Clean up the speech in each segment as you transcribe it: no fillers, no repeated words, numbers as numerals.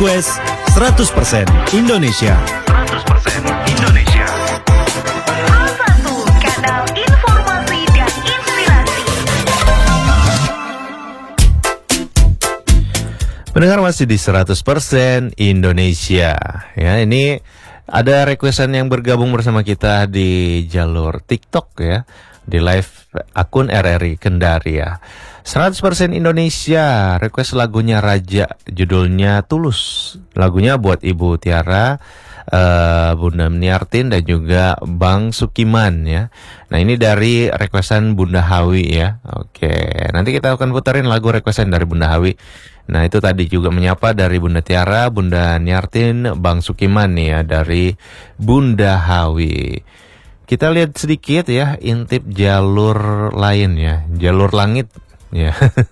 Request 100% Indonesia. 100% Indonesia. Satu kanal informasi dan inspirasi. Pendengar masih di 100% Indonesia. Ya, ini ada requestan yang bergabung bersama kita di jalur TikTok ya, di live akun RRI Kendari ya. 100% Indonesia, request lagunya Raja, judulnya Tulus. Lagunya buat Ibu Tiara, Bunda Niartin dan juga Bang Sukiman ya. Nah, ini dari requestan Bunda Hawi ya. Oke, nanti kita akan puterin lagu requestan dari Bunda Hawi. Nah, itu tadi juga menyapa dari Bunda Tiara, Bunda Niartin, Bang Sukiman nih ya, dari Bunda Hawi. Kita lihat sedikit ya, intip jalur lain ya, jalur langit ya.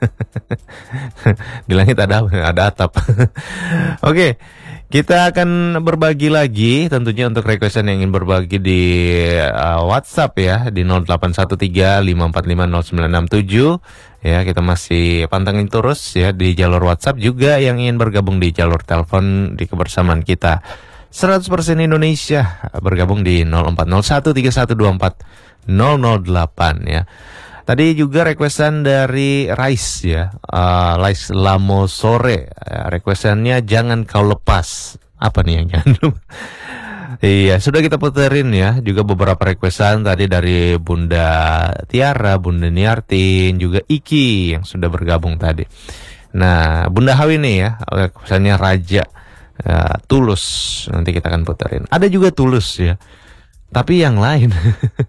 Di langit ada atap. Oke, kita akan berbagi lagi tentunya untuk requestan yang ingin berbagi di WhatsApp ya, di 0813-545-0967 ya. Kita masih pantengin terus ya di jalur WhatsApp, juga yang ingin bergabung di jalur telepon di kebersamaan kita 100% Indonesia, bergabung di 04013124 008 ya. Tadi juga requestan dari Rais ya, Rais Lamo Sore, requestannya Jangan Kau Lepas. Apa nih yang jangan lupa? Iya, sudah kita puterin ya. Juga beberapa requestan tadi dari Bunda Tiara, Bunda Niartin, juga Iki yang sudah bergabung tadi. Nah, Bunda Hawi nih ya, requestannya Raja, Tulus. Nanti kita akan puterin. Ada juga Tulus ya, tapi yang lain.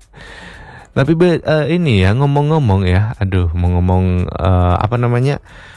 Tapi ini ya, ngomong-ngomong ya, aduh, mau ngomong apa namanya,